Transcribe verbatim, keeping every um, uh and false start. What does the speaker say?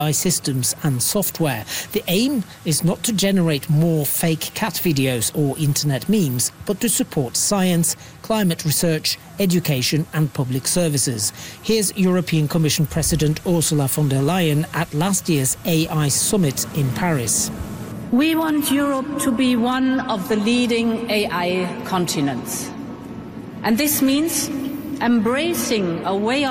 A I systems and software. The aim is not to generate more fake cat videos or internet memes, but to support science, climate research, education and public services. Here's European Commission President Ursula von der Leyen at last year's A I Summit in Paris. We want Europe to be one of the leading A I continents. And this means embracing a way of